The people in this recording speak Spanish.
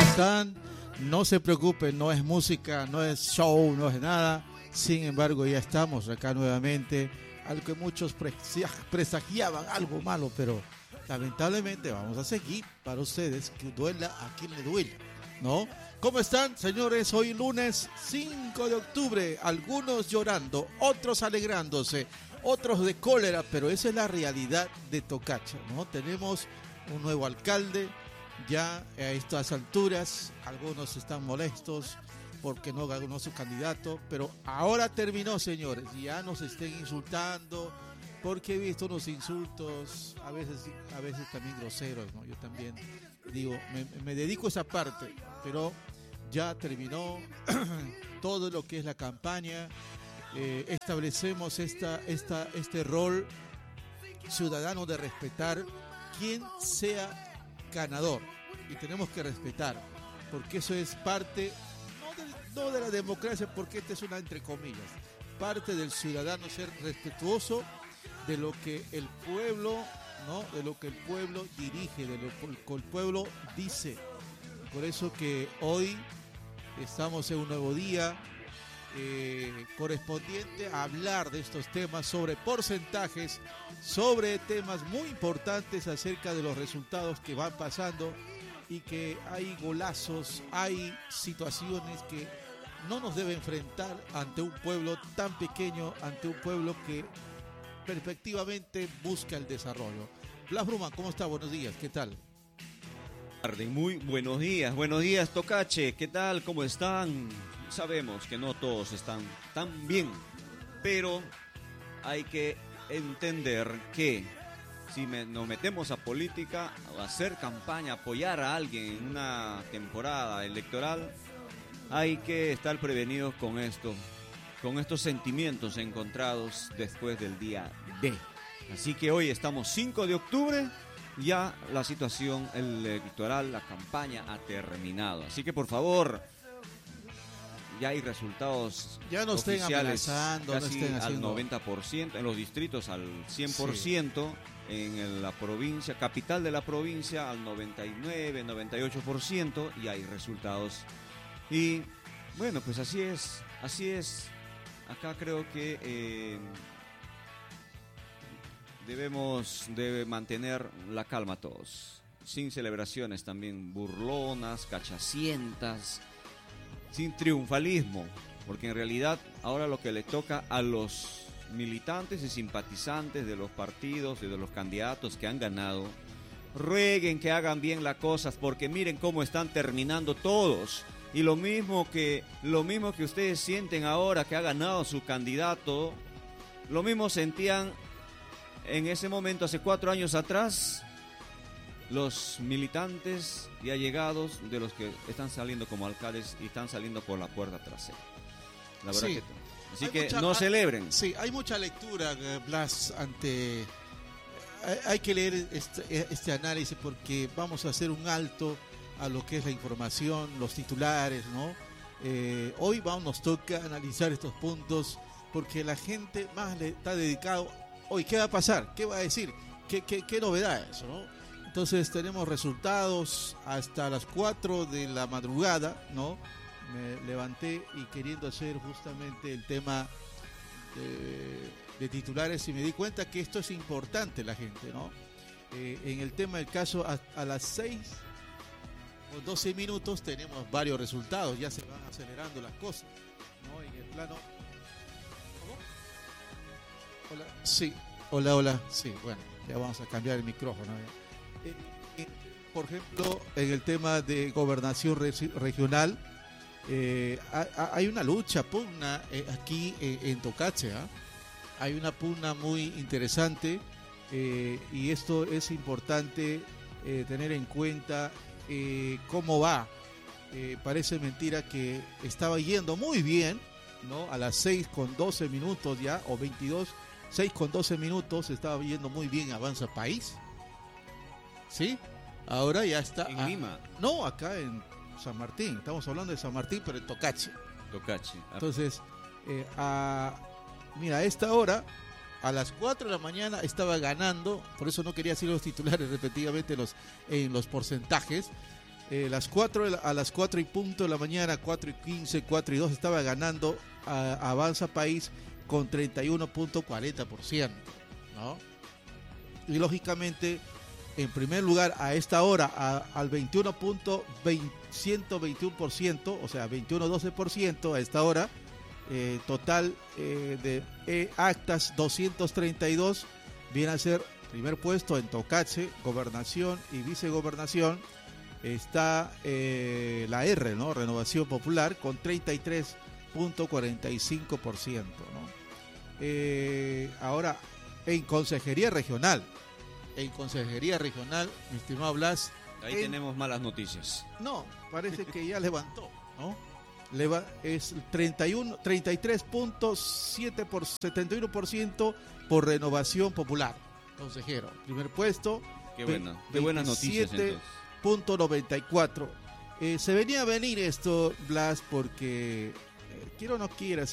están? No se preocupen, no es música, no es show, no es nada. Sin embargo, ya estamos acá nuevamente. Algo que muchos presagiaban, algo malo, pero lamentablemente vamos a seguir para ustedes, que duela a quien le duele, ¿no? ¿Cómo están, señores? Hoy lunes 5 de octubre, algunos llorando, otros alegrándose, otros de cólera, pero esa es la realidad de Tocacha, ¿no? Tenemos un nuevo alcalde, ya a estas alturas, algunos están molestos porque no ganó su candidato, pero ahora terminó, señores, y ya nos estén insultando, porque he visto unos insultos, a veces también groseros, ¿no? Yo también digo, me dedico a esa parte, pero ya terminó todo lo que es la campaña, establecemos este rol ciudadano de respetar quien sea ganador, y tenemos que respetar, porque eso es parte no de la democracia, porque esta es una entre comillas, parte del ciudadano ser respetuoso de lo que el pueblo, ¿no? De lo que el pueblo dirige, de lo que el pueblo dice. Por eso que hoy estamos en un nuevo día correspondiente a hablar de estos temas, sobre porcentajes, sobre temas muy importantes acerca de los resultados que van pasando, y que hay golazos, hay situaciones que no nos debe enfrentar ante un pueblo tan pequeño, ante un pueblo que perspectivamente busca el desarrollo. Blas Bruma, ¿cómo está? Buenos días, ¿qué tal? Muy buenos días Tocache, ¿qué tal? ¿Cómo están? Sabemos que no todos están tan bien, pero hay que entender que si nos metemos a política, a hacer campaña, apoyar a alguien en una temporada electoral, hay que estar prevenidos con esto, con estos sentimientos encontrados después del día D. Así que hoy estamos 5 de octubre, ya la situación electoral, la campaña ha terminado. Así que por favor, ya hay resultados ya no estén oficiales amenazando, casi no estén haciendo... al 90%, en los distritos al 100%, sí. En la provincia, capital de la provincia al 99, 98%, y hay resultados. Y bueno, pues así es. Acá creo que debemos de mantener la calma todos, sin celebraciones también burlonas, cachacientas, sin triunfalismo, porque en realidad ahora lo que le toca a los militantes y simpatizantes de los partidos y de los candidatos que han ganado, rueguen que hagan bien las cosas, porque miren cómo están terminando todos. Y lo mismo que ustedes sienten ahora que ha ganado su candidato, lo mismo sentían en ese momento hace 4 años atrás los militantes y allegados de los que están saliendo como alcaldes y están saliendo por la puerta trasera. La verdad, sí. Así que no celebren. Sí, hay mucha lectura, Blas, hay que leer este análisis, porque vamos a hacer un alto a lo que es la información, los titulares, ¿no? Hoy nos toca analizar estos puntos, porque la gente más le está dedicado. Hoy, ¿qué va a pasar? ¿Qué va a decir? ¿Qué novedades, ¿no? Entonces tenemos resultados hasta las 4 de la madrugada, ¿no? Me levanté y queriendo hacer justamente el tema de titulares, y me di cuenta que esto es importante, la gente, ¿no? En el tema del caso, a las 6 o 12 minutos tenemos varios resultados, ya se van acelerando las cosas, ¿no? En el plano... ¿Cómo? Hola, sí, hola, sí, bueno, ya vamos a cambiar el micrófono. Por ejemplo, en el tema de gobernación regional, hay una lucha, pugna aquí en Tocache, ¿eh? Hay una pugna muy interesante, y esto es importante tener en cuenta cómo va. Parece mentira que estaba yendo muy bien, ¿no? A las 6:12 ya, o 22, 6:12 estaba yendo muy bien Avanza País, ¿sí? Ahora ya está en Lima. No, acá en San Martín, estamos hablando de San Martín, pero en Tocache. Entonces, mira, a esta hora, a las 4 de la mañana estaba ganando, por eso no quería decir los titulares repetidamente en los porcentajes, A las 4 y punto de la mañana, 4 y 15, 4 y 2, estaba ganando Avanza País con 31.40%, ¿no? Y lógicamente, en primer lugar, a esta hora, al 21.121%, o sea, 21.12% a esta hora, total de actas 232, viene a ser primer puesto en Tocache, gobernación y vicegobernación. Está la R, ¿no? Renovación Popular, con 33.45%, ¿no? Ahora, en Consejería Regional, mi estimado Blas. Ahí tenemos malas noticias. No, parece que ya levantó, ¿no? Es 71% por Renovación Popular, consejero. Primer puesto. Qué buenas noticias entonces. .94. Se venía a venir esto, Blas, porque quiero o no quieras,